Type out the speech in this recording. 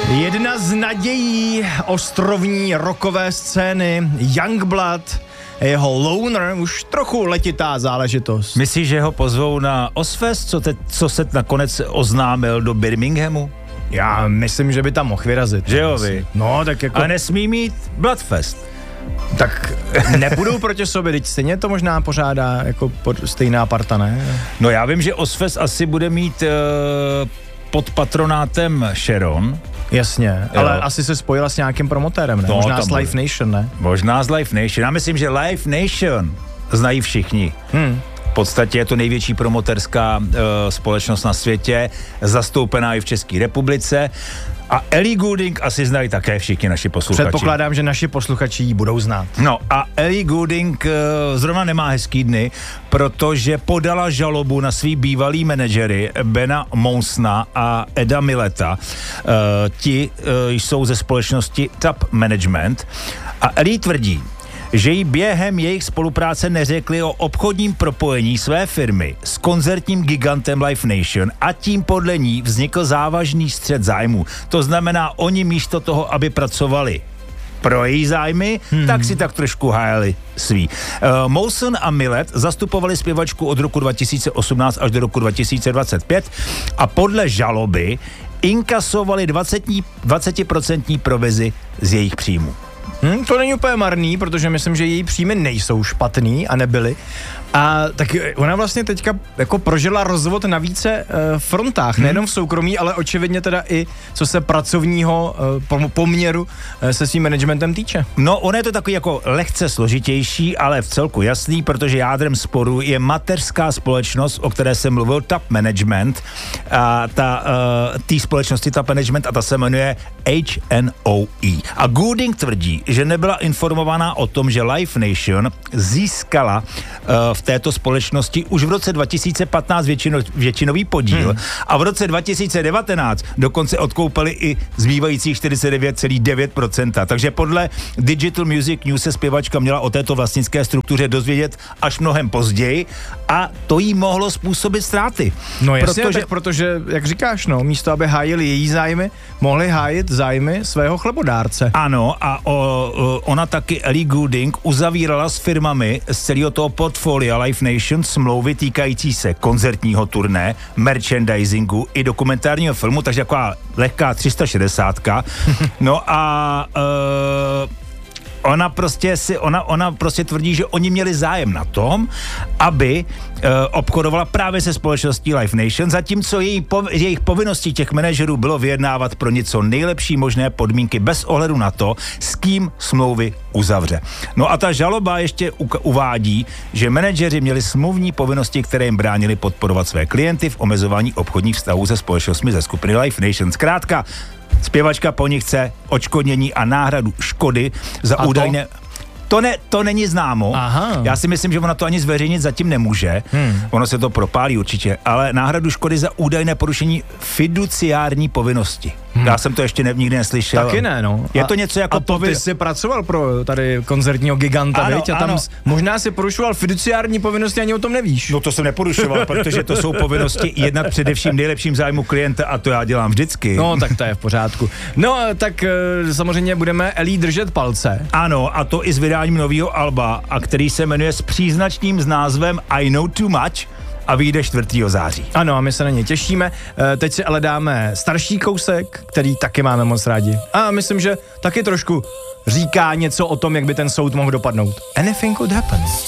Jedna z nadějí ostrovní rockové scény Youngblood, jeho Loner, už trochu letitá záležitost. Myslíš, že ho pozvou na Ozzfest, co se nakonec oznámil do Birminghamu? Já myslím, že by tam mohl vyrazit. Že jo, vy? No, tak jako... A nesmí mít Bloodfest. Tak nebudou proti sobě, teď stejně to možná pořádá jako stejná parta, ne? No já vím, že Ozzfest asi bude mít pod patronátem Sharon. Jasně, jo. Ale asi se spojila s nějakým promotérem, ne? No, možná s Live Nation, ne? Možná s Live Nation. Já myslím, že Live Nation znají všichni. V podstatě je to největší promoterská společnost na světě, zastoupená i v České republice. A Ellie Goulding asi znají také všichni naši posluchači. Předpokládám, že naši posluchači ji budou znát. No a Ellie Goulding zrovna nemá hezký dny, protože podala žalobu na svý bývalý manažery Bena Monsona a Eda Milleta. Ti jsou ze společnosti Top Management a Ellie tvrdí, že jí během jejich spolupráce neřekli o obchodním propojení své firmy s koncertním gigantem Live Nation a tím podle ní vznikl závažný střet zájmu. To znamená, oni místo toho, aby pracovali pro její zájmy, tak si tak trošku hájili svý. Monson a Millet zastupovali zpěvačku od roku 2018 až do roku 2025 a podle žaloby inkasovali 20% provizi z jejich příjmu. To není úplně marný, protože myslím, že její příjmy nejsou špatný a nebyly. A tak ona vlastně teďka jako prožila rozvod na více frontách, nejenom v soukromí, ale očividně teda i co se pracovního poměru se svým managementem týče. No, ono je to takový jako lehce složitější, ale v celku jasný, protože jádrem sporu je mateřská společnost, o které jsem mluvil, Top Management, a té společnosti Top Management a ta se jmenuje HNOE. A Goulding tvrdí, že nebyla informovaná o tom, že Live Nation získala v této společnosti už v roce 2015 většinový podíl a v roce 2019 dokonce odkoupili i zbývajících 49,9%. Takže podle Digital Music News se zpěvačka měla o této vlastnické struktuře dozvědět až mnohem později a to jí mohlo způsobit ztráty. No jasně, protože, jak říkáš, no, místo aby hájili její zájmy, mohli hájit zájmy svého chlebodárce. Ano, a ona taky, Ellie Goulding, uzavírala s firmami z celého toho portfolia Live Nation smlouvy týkající se koncertního turné, merchandisingu i dokumentárního filmu, takže taková lehká 360. No a ona prostě tvrdí, že oni měli zájem na tom, aby obchodovala právě se společností Live Nation, zatímco jejich povinností těch manažerů bylo vyjednávat pro něco nejlepší možné podmínky bez ohledu na to, s kým smlouvy uzavře. No a ta žaloba ještě uvádí, že manažeři měli smluvní povinnosti, které jim bránili podporovat své klienty v omezování obchodních vztahů se společnostmi ze skupiny Live Nation. Zkrátka, zpěvačka po nich chce odškodnění a náhradu škody za údajné... To není známo. Aha. Já si myslím, že ona to ani zveřejnit zatím nemůže. Ono se to propálí určitě, ale náhradu škody za údajné porušení fiduciární povinnosti. Já jsem to ještě nikdy neslyšel. Taky ne, no. Je to něco jako... A to ty jsi pracoval pro tady koncertního giganta, ano, viď? A tam možná si porušoval fiduciární povinnosti, ani o tom nevíš. No to jsem neporušoval, protože to jsou povinnosti jednat především nejlepším zájmu klienta a to já dělám vždycky. No tak to je v pořádku. No tak samozřejmě budeme Ellie držet palce. Ano, a to i s vydáním nového alba, a který se jmenuje s příznačným názvem I Know Too Much a vyjde 4. září. Ano, a my se na ně těšíme. Teď si ale dáme starší kousek, který taky máme moc rádi. A myslím, že taky trošku říká něco o tom, jak by ten soud mohl dopadnout. Anything could happen.